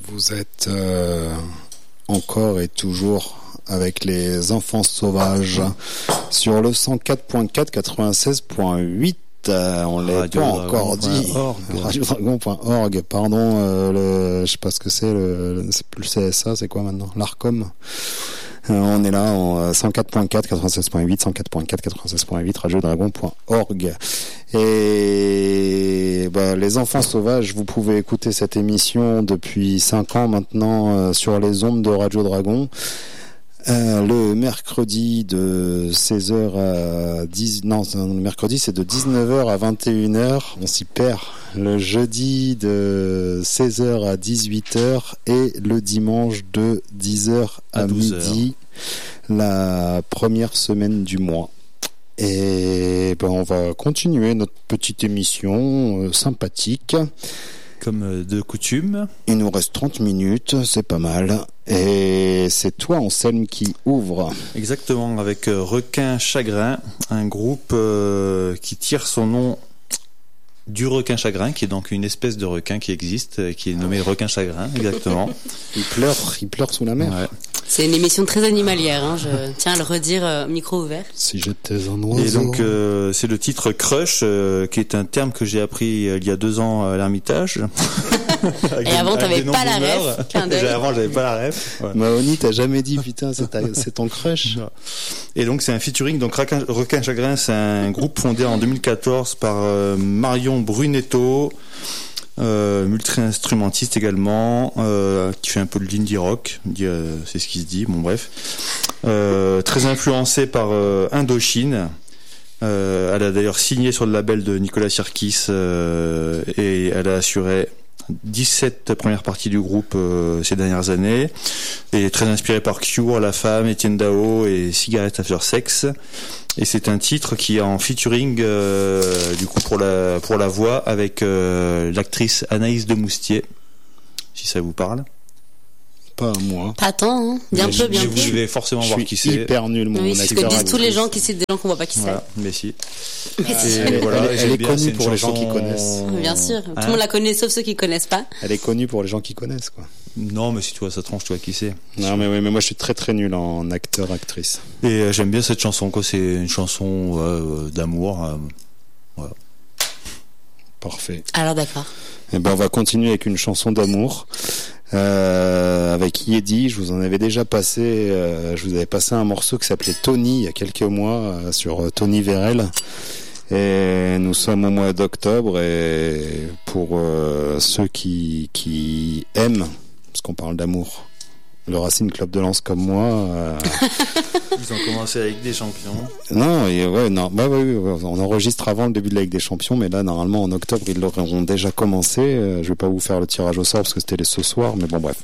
Vous êtes encore et toujours avec les enfants sauvages sur le 104.4, 96.8. On l'a pas encore dit. Radiodragon.org, pardon. Je sais pas ce que c'est. C'est plus le CSA, c'est quoi maintenant? L'Arcom. On est là en 104.4, 96.8, 104.4, 96.8, radiodragon.org. Et les enfants sauvages, vous pouvez écouter cette émission depuis 5 ans maintenant sur les ondes de Radio Dragon. Le mercredi de 16h à 10... Non, le mercredi c'est de 19h à 21h, on s'y perd. Le jeudi de 16h à 18h et le dimanche de 10h à midi, la première semaine du mois. Et on va continuer notre petite émission sympathique. Comme de coutume. Il nous reste 30 minutes, c'est pas mal. Et c'est toi, Anselme, qui ouvre. Exactement, avec Requin Chagrin, un groupe qui tire son nom du requin chagrin, qui est donc une espèce de requin qui existe, qui est nommé requin chagrin, exactement. Il pleure sous la mer. Ouais. C'est une émission très animalière, hein, je tiens à le redire, micro ouvert. Si j'étais un oiseau. Et donc c'est le titre Crush, qui est un terme que j'ai appris il y a 2 ans à l'Ermitage. Et avant t'avais pas la ref. Avant j'avais pas la ref. Ouais. Mahony, t'as jamais dit putain c'est ton crush. Et donc c'est un featuring. Donc Requin Chagrin, c'est un groupe fondé en 2014 par Marion Brunetto, multi-instrumentiste également, qui fait un peu de l'indie rock, c'est ce qui se dit, bon bref, très influencé par Indochine. Elle a d'ailleurs signé sur le label de Nicolas Sirkis et elle a assuré 17 premières parties du groupe ces dernières années, et très inspiré par Cure, La Femme, Etienne Dao et Cigarette After Sex. Et c'est un titre qui est en featuring du coup pour la voix avec l'actrice Anaïs de Moustier, si ça vous parle. Pas moi. Pas tant, hein. Bien peu. Vous devez forcément voir qui c'est. Hyper nul, mon acteur. C'est ce que disent tous les gens qui citent des gens qu'on voit pas qui c'est. Mais si. Voilà, elle est connue pour les gens qui connaissent. Bien sûr. Tout le monde la connaît sauf ceux qui connaissent pas. Elle est connue pour les gens qui connaissent, quoi. Non, mais si tu vois sa tronche, tu vois qui c'est. Non, mais moi je suis très très nul en acteur-actrice. Et j'aime bien cette chanson, quoi. C'est une chanson d'amour. Voilà. Parfait. Alors d'accord. Et on va continuer avec une chanson d'amour. Avec Yedi, je vous en avais déjà passé, je vous avais passé un morceau qui s'appelait Tony il y a quelques mois sur Tony Vérel, et nous sommes au mois d'octobre, et pour ceux qui aiment, parce qu'on parle d'amour, le Racing Club de Lens comme moi. Ils ont commencé avec des champions. Non, on enregistre avant le début de la Ligue des Champions, mais là, normalement, en octobre, ils l'auront déjà commencé. Je vais pas vous faire le tirage au sort parce que c'était ce soir, mais bon, bref.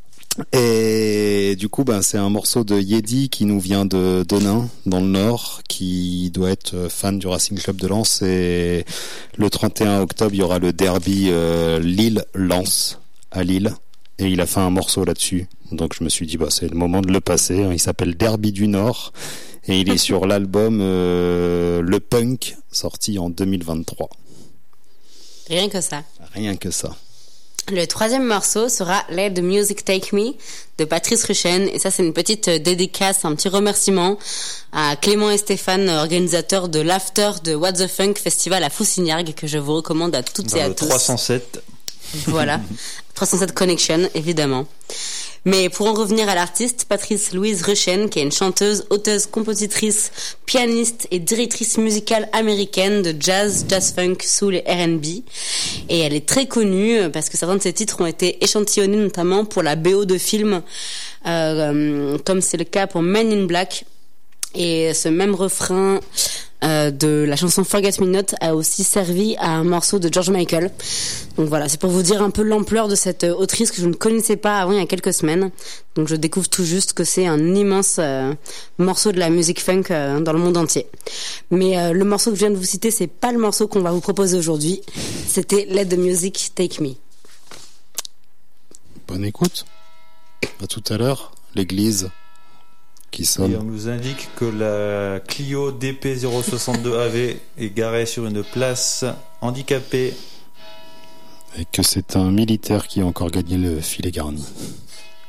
Et du coup, c'est un morceau de Yedi qui nous vient de Denain, dans le Nord, qui doit être fan du Racing Club de Lens. Et le 31 octobre, il y aura le derby Lille-Lens à Lille. Et il a fait un morceau là-dessus. Donc je me suis dit, c'est le moment de le passer. Il s'appelle Derby du Nord. Et il est sur l'album Le Punk, sorti en 2023. Rien que ça. Rien que ça. Le 3e morceau sera Let the Music Take Me de Patrice Ruchen. Et ça, c'est une petite dédicace, un petit remerciement à Clément et Stéphane, organisateurs de l'After de What the Funk Festival à Foussignargues, que je vous recommande à toutes et à tous. 307. Voilà. 307 Connection, évidemment. Mais pour en revenir à l'artiste, Patrice Louise Ruchen, qui est une chanteuse, auteuse, compositrice, pianiste et directrice musicale américaine de jazz funk, soul et R&B. Et elle est très connue parce que certains de ses titres ont été échantillonnés notamment pour la BO de films, comme c'est le cas pour Men in Black. Et ce même refrain de la chanson Forget Me Not a aussi servi à un morceau de George Michael. Donc voilà, c'est pour vous dire un peu l'ampleur de cette autrice que je ne connaissais pas avant il y a quelques semaines. Donc je découvre tout juste que c'est un immense morceau de la musique funk dans le monde entier. Mais le morceau que je viens de vous citer, c'est pas le morceau qu'on va vous proposer aujourd'hui. C'était Let the Music Take Me. Bonne écoute. À tout à l'heure, l'église. Qui sonne. Et on nous indique que la Clio DP062AV est garée sur une place handicapée. Et que c'est un militaire qui a encore gagné le filet garni.